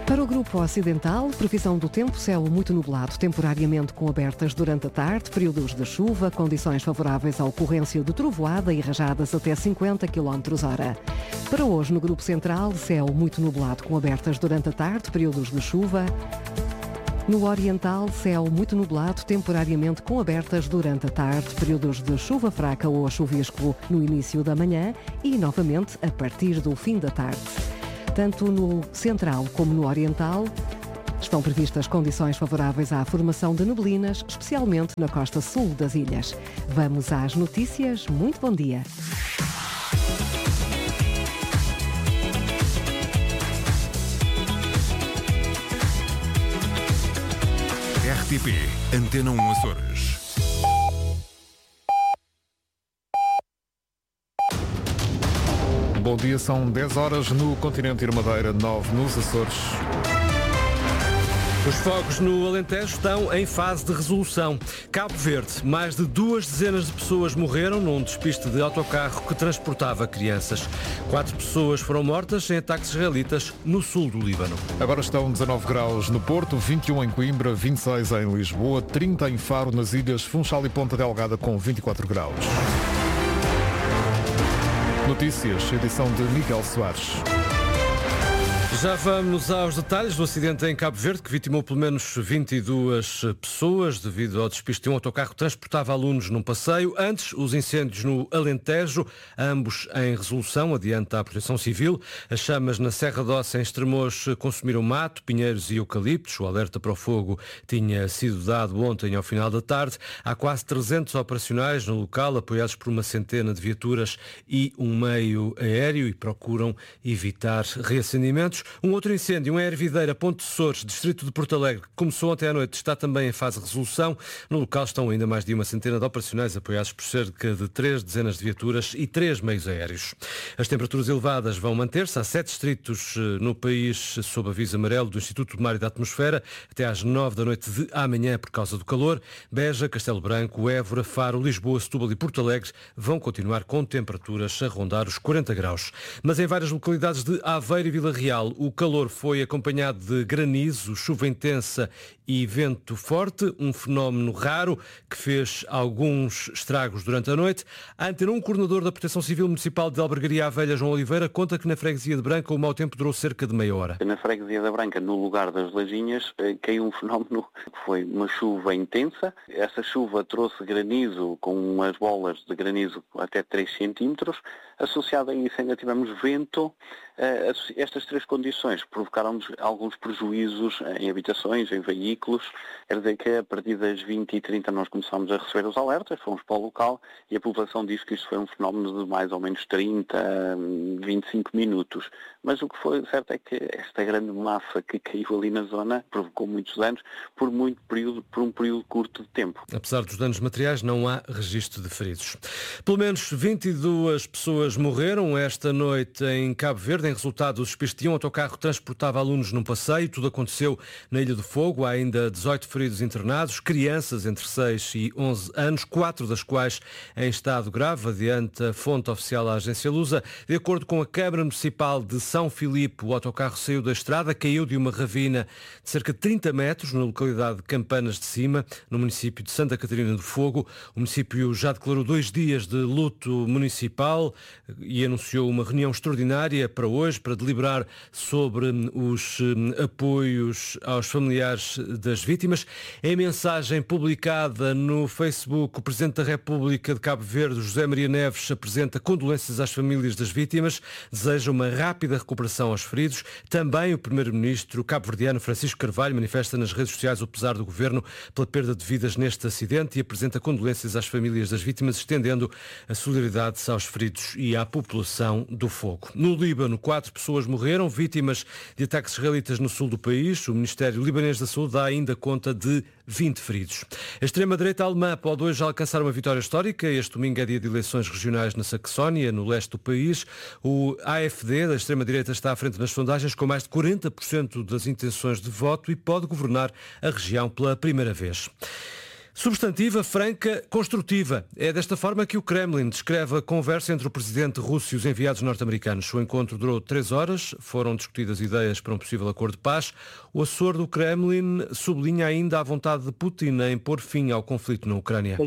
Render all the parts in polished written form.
Para o Grupo Ocidental, previsão do tempo, céu muito nublado, temporariamente com abertas durante a tarde, períodos de chuva, condições favoráveis à ocorrência de trovoada e rajadas até 50 km/h. Para hoje, no Grupo Central, céu muito nublado com abertas durante a tarde, períodos de chuva. No Oriental, céu muito nublado, temporariamente com abertas durante a tarde, períodos de chuva fraca ou chuvisco no início da manhã e, novamente, a partir do fim da tarde. Tanto no Central como no Oriental, estão previstas condições favoráveis à formação de neblinas, especialmente na costa sul das ilhas. Vamos às notícias. Muito bom dia. RTP Antena 1 Açores. Bom dia, são 10 horas no continente e Madeira, 9 nos Açores. Os fogos no Alentejo estão em fase de resolução. Cabo Verde, mais de 2 dezenas de pessoas morreram num despiste de autocarro que transportava crianças. 4 pessoas foram mortas em ataques israelitas no sul do Líbano. Agora estão 19 graus no Porto, 21 em Coimbra, 26 em Lisboa, 30 em Faro, nas ilhas Funchal e Ponta Delgada com 24 graus. Notícias, edição de Miguel Soares. Já vamos aos detalhes do acidente em Cabo Verde, que vitimou pelo menos 22 pessoas devido ao despiste de um autocarro que transportava alunos num passeio. Antes, os incêndios no Alentejo, ambos em resolução, adianta a Proteção Civil. As chamas na Serra d'Ossa, em Estremoz, consumiram mato, pinheiros e eucaliptos. O alerta para o fogo tinha sido dado ontem ao final da tarde. Há quase 300 operacionais no local, apoiados por uma centena de viaturas e um meio aéreo, e procuram evitar reacendimentos. Um outro incêndio, uma ervideira, Ponte de Sores, distrito de Porto Alegre, que começou ontem à noite, está também em fase de resolução. No local estão ainda mais de uma centena de operacionais, apoiados por cerca de 3 dezenas de viaturas e 3 meios aéreos. As temperaturas elevadas vão manter-se. Há 7 distritos no país sob aviso amarelo do Instituto de Mar e da Atmosfera, até às 9 da noite de amanhã por causa do calor. Beja, Castelo Branco, Évora, Faro, Lisboa, Setúbal e Porto Alegre vão continuar com temperaturas a rondar os 40 graus. Mas em várias localidades de Aveiro e Vila Real, o calor foi acompanhado de granizo, chuva intensa e vento forte, um fenómeno raro que fez alguns estragos durante a noite. A Antena 1, coordenador da Proteção Civil Municipal de Albergaria à Velha, João Oliveira, conta que na freguesia de Branca o mau tempo durou cerca de meia hora. Na freguesia da Branca, no lugar das Lajinhas, caiu um fenómeno que foi uma chuva intensa. Essa chuva trouxe granizo com umas bolas de granizo até 3 centímetros. Associado a isso ainda tivemos vento. Estas 3 condições provocaram-nos alguns prejuízos em habitações, em veículos. Quer dizer que a partir das 20h30 nós começámos a receber os alertas, fomos para o local e a população disse que isto foi um fenómeno de mais ou menos 30, 25 minutos. Mas o que foi certo é que esta grande massa que caiu ali na zona provocou muitos danos por um período curto de tempo. Apesar dos danos materiais, não há registro de feridos. Pelo menos 22 pessoas morreram esta noite em Cabo Verde, em resultado do despiste de um autocarro que transportava alunos num passeio. Tudo aconteceu na Ilha do Fogo. Há ainda 18 feridos internados, crianças entre 6 e 11 anos, 4 das quais em estado grave, adianta a fonte oficial à agência Lusa. De acordo com a Câmara Municipal de São Filipe, o autocarro saiu da estrada, caiu de uma ravina de cerca de 30 metros na localidade de Campanas de Cima, no município de Santa Catarina do Fogo. O município já declarou 2 dias de luto municipal e anunciou uma reunião extraordinária para hoje, para deliberar sobre os apoios aos familiares das vítimas. Em mensagem publicada no Facebook, o Presidente da República de Cabo Verde, José Maria Neves, apresenta condolências às famílias das vítimas, deseja uma rápida recuperação aos feridos. Também o Primeiro-Ministro cabo-verdiano Francisco Carvalho manifesta nas redes sociais o pesar do Governo pela perda de vidas neste acidente e apresenta condolências às famílias das vítimas, estendendo a solidariedade aos feridos e à população do Fogo. No Líbano, 4 pessoas morreram, vítimas de ataques israelitas no sul do país. O Ministério Libanês da Saúde dá ainda conta de 20 feridos. A extrema-direita alemã pode hoje alcançar uma vitória histórica. Este domingo é dia de eleições regionais na Saxónia, no leste do país. O AfD, da extrema-direita, está à frente nas sondagens com mais de 40% das intenções de voto e pode governar a região pela primeira vez. Substantiva, franca, construtiva. É desta forma que o Kremlin descreve a conversa entre o presidente russo e os enviados norte-americanos. O encontro durou 3 horas, foram discutidas ideias para um possível acordo de paz. O assessor do Kremlin sublinha ainda a vontade de Putin em pôr fim ao conflito na Ucrânia.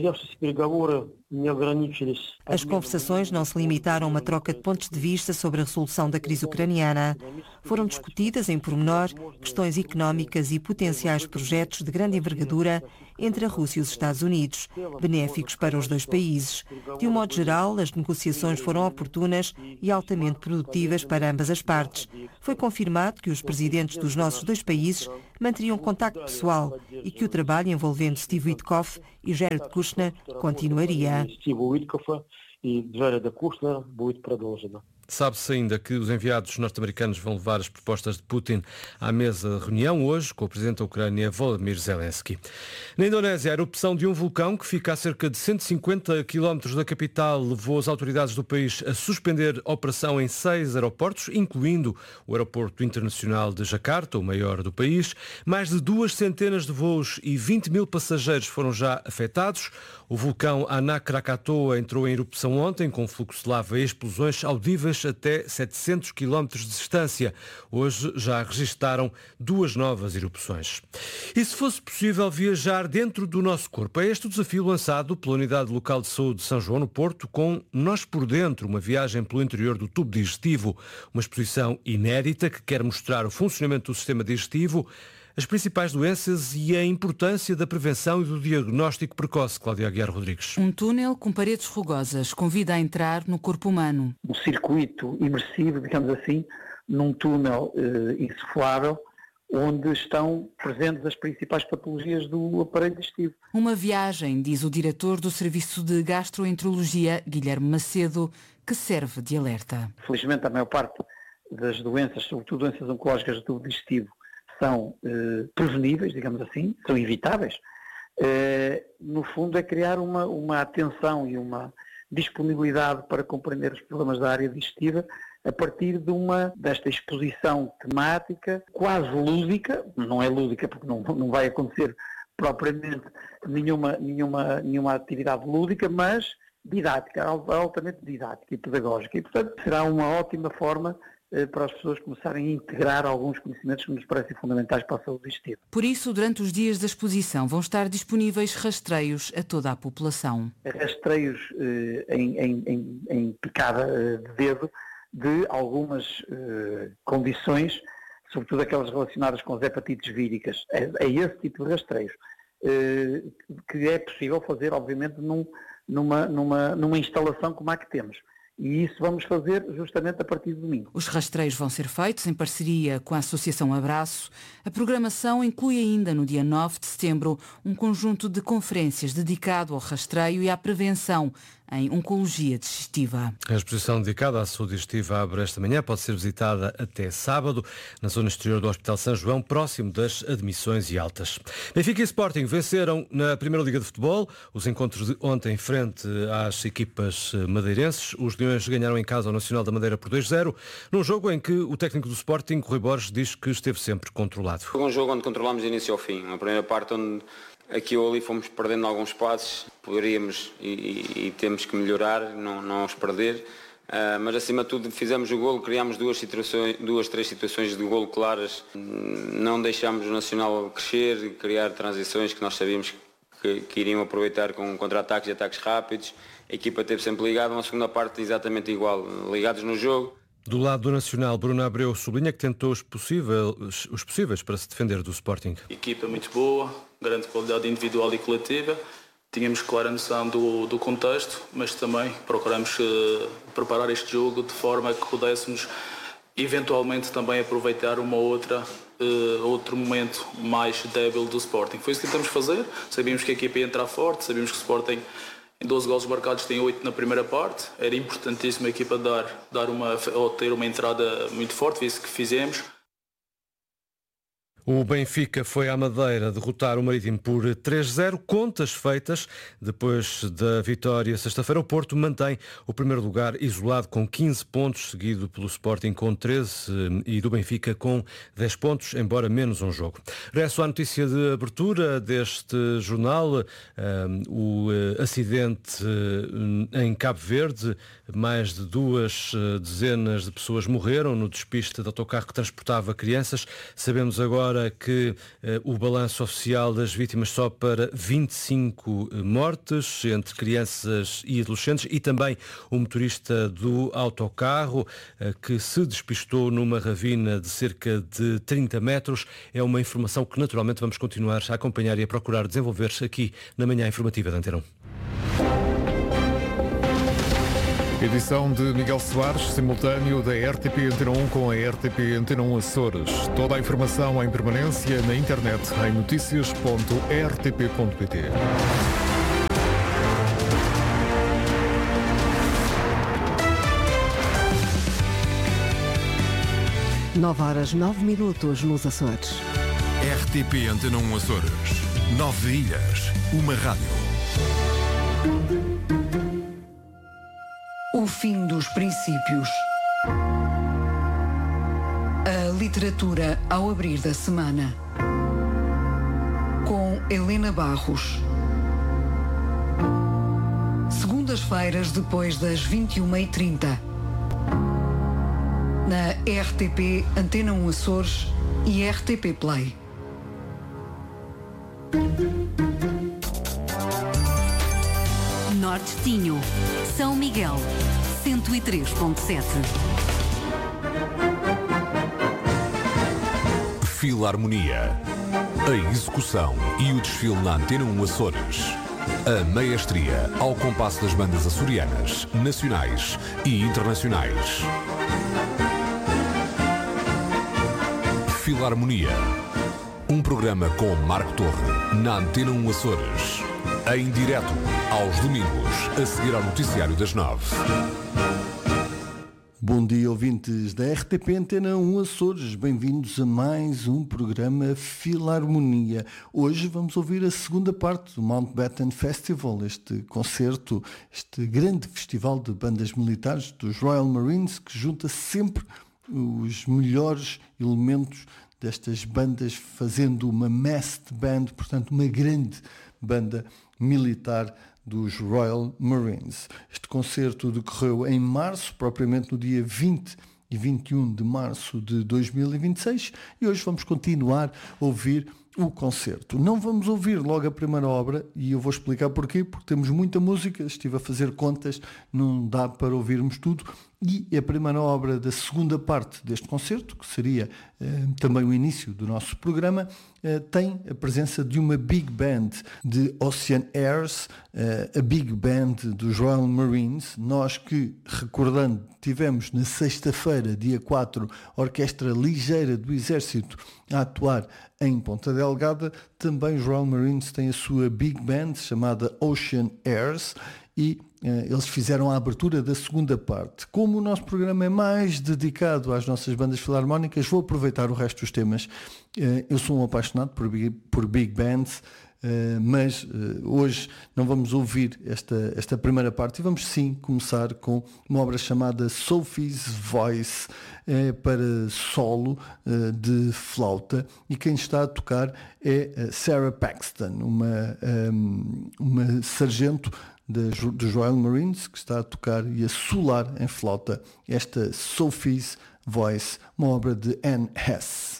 As conversações não se limitaram a uma troca de pontos de vista sobre a resolução da crise ucraniana. Foram discutidas em pormenor questões económicas e potenciais projetos de grande envergadura entre a Rússia e os Estados Unidos, benéficos para os dois países. De um modo geral, as negociações foram oportunas e altamente produtivas para ambas as partes. Foi confirmado que os presidentes dos nossos dois países manteriam contacto pessoal e que o trabalho envolvendo Steve Witkoff e Jared Kushner continuaria. Sabe-se ainda que os enviados norte-americanos vão levar as propostas de Putin à mesa de reunião hoje com o presidente da Ucrânia, Volodymyr Zelensky. Na Indonésia, a erupção de um vulcão que fica a cerca de 150 km da capital levou as autoridades do país a suspender a operação em 6 aeroportos, incluindo o aeroporto internacional de Jakarta, o maior do país. Mais de 200 de voos e 20 mil passageiros foram já afetados. O vulcão Anak Krakatoa entrou em erupção ontem, com fluxo de lava e explosões audíveis até 700 km de distância. Hoje já registaram 2 novas erupções. E se fosse possível viajar dentro do nosso corpo? É este o desafio lançado pela Unidade Local de Saúde de São João, no Porto, com Nós por Dentro, uma viagem pelo interior do tubo digestivo. Uma exposição inédita que quer mostrar o funcionamento do sistema digestivo, as principais doenças e a importância da prevenção e do diagnóstico precoce. Cláudia Aguiar Rodrigues. Um túnel com paredes rugosas convida a entrar no corpo humano. Um circuito imersivo, digamos assim, num túnel insuflável, onde estão presentes as principais patologias do aparelho digestivo. Uma viagem, diz o diretor do Serviço de Gastroenterologia, Guilherme Macedo, que serve de alerta. Felizmente, a maior parte das doenças, sobretudo doenças oncológicas do tubo digestivo, são preveníveis, digamos assim, são evitáveis. No fundo é criar uma atenção e uma disponibilidade para compreender os problemas da área digestiva a partir desta exposição temática quase lúdica, não é lúdica porque não vai acontecer propriamente nenhuma atividade lúdica, mas didática, altamente didática e pedagógica. E, portanto, será uma ótima forma para as pessoas começarem a integrar alguns conhecimentos que nos parecem fundamentais para a saúde digestiva. Por isso, durante os dias da exposição, vão estar disponíveis rastreios a toda a população. Rastreios em picada de dedo de algumas condições, sobretudo aquelas relacionadas com as hepatites víricas. É esse tipo de rastreios que é possível fazer, obviamente, numa instalação como a que temos. E isso vamos fazer justamente a partir de domingo. Os rastreios vão ser feitos em parceria com a Associação Abraço. A programação inclui ainda, no dia 9 de setembro, um conjunto de conferências dedicado ao rastreio e à prevenção em oncologia digestiva. A exposição dedicada à saúde digestiva abre esta manhã, pode ser visitada até sábado, na zona exterior do Hospital São João, próximo das admissões e altas. Benfica e Sporting venceram na Primeira Liga de Futebol os encontros de ontem frente às equipas madeirenses. Os Leões ganharam em casa ao Nacional da Madeira por 2-0, num jogo em que o técnico do Sporting, Rui Borges, diz que esteve sempre controlado. Foi um jogo onde controlámos de início ao fim. Uma primeira parte onde aqui ou ali fomos perdendo alguns passos, poderíamos e temos que melhorar, não os perder, mas acima de tudo fizemos o golo, criámos 3 situações de golo claras, não deixámos o Nacional crescer, criar transições que nós sabíamos que iriam aproveitar com contra-ataques e ataques rápidos. A equipa esteve sempre ligada, uma segunda parte exatamente igual, ligados no jogo. Do lado do Nacional, Bruno Abreu sublinha que tentou os possíveis para se defender do Sporting. Equipa muito boa, grande qualidade individual e coletiva. Tínhamos clara noção do contexto, mas também procuramos preparar este jogo de forma que pudéssemos eventualmente também aproveitar outro momento mais débil do Sporting. Foi isso que tentamos fazer. Sabíamos que a equipa ia entrar forte, sabíamos que o Sporting em 12 golos marcados tem 8 na primeira parte. Era importantíssimo a equipa ter uma entrada muito forte, isso que fizemos. O Benfica foi à Madeira derrotar o Marítimo por 3-0, contas feitas. Depois da vitória sexta-feira, o Porto mantém o primeiro lugar isolado com 15 pontos, seguido pelo Sporting com 13 e do Benfica com 10 pontos, embora menos um jogo. Resto à notícia de abertura deste jornal, o acidente em Cabo Verde. Mais de 2 dezenas de pessoas morreram no despiste de autocarro que transportava crianças. Sabemos agora que o balanço oficial das vítimas só para 25 mortes entre crianças e adolescentes e também o motorista do autocarro que se despistou numa ravina de cerca de 30 metros. É uma informação que naturalmente vamos continuar a acompanhar e a procurar desenvolver-se aqui na manhã informativa da Antena 1. Edição de Miguel Soares, simultâneo da RTP Antena 1 com a RTP Antena 1 Açores. Toda a informação em permanência na internet em noticias.rtp.pt. Nove horas 9 minutos nos Açores. RTP Antena 1 Açores. 9 ilhas, uma rádio. O fim dos princípios. A literatura ao abrir da semana. Com Helena Barros. Segundas-feiras depois das 21h30. Na RTP Antena 1 Açores e RTP Play. Norte Tinho, São Miguel, 103.7. Filarmonia. A execução e o desfile na Antena 1 Açores. A maestria ao compasso das bandas açorianas, nacionais e internacionais. Filarmonia. Um programa com Marco Torre, na Antena 1 Açores. Em direto, aos domingos, a seguir ao noticiário das 9. Bom dia, ouvintes da RTP Antena 1 Açores. Bem-vindos a mais um programa Filarmonia. Hoje vamos ouvir a segunda parte do Mountbatten Festival, este concerto, este grande festival de bandas militares dos Royal Marines, que junta sempre os melhores elementos destas bandas, fazendo uma massed band, portanto uma grande banda militar dos Royal Marines. Este concerto decorreu em março, propriamente no dia 20 e 21 de março de 2026, e hoje vamos continuar a ouvir o concerto. Não vamos ouvir logo a primeira obra, e eu vou explicar porquê, porque temos muita música, estive a fazer contas, não dá para ouvirmos tudo, e a primeira obra da segunda parte deste concerto, que seria também o início do nosso programa, tem a presença de uma big band de Ocean Airs, a big band dos Royal Marines. Nós que, recordando, tivemos na sexta-feira, dia 4, a Orquestra Ligeira do Exército a atuar em Ponta Delgada. Também os Royal Marines têm a sua big band chamada Ocean Airs e eles fizeram a abertura da segunda parte. Como o nosso programa é mais dedicado às nossas bandas filarmónicas, vou aproveitar o resto dos temas. Eu sou um apaixonado por big bands, mas hoje não vamos ouvir esta primeira parte e vamos sim começar com uma obra chamada Sophie's Voice, para solo de flauta, e quem está a tocar é Sarah Paxton, uma sargento dos Royal Marines, que está a tocar e a solar em flauta esta Sophie's Voice, uma obra de Anne Hess.